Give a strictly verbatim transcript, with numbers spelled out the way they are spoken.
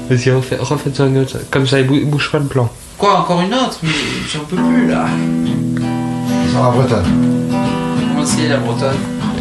Vas-y, refais- refaites-en une autre. Comme ça, il bou- bouge pas le plan. Quoi, encore une autre? Mais j'en peux plus là. Sur la Bretonne. Comment c'est la bretonne?